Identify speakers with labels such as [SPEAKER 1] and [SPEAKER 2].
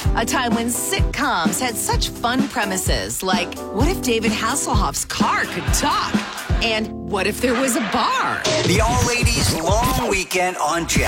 [SPEAKER 1] A time when sitcoms had such fun premises like, what if David Hasselhoff's car could talk? And what if there was a bar?
[SPEAKER 2] The All Ladies Long Weekend on Jet.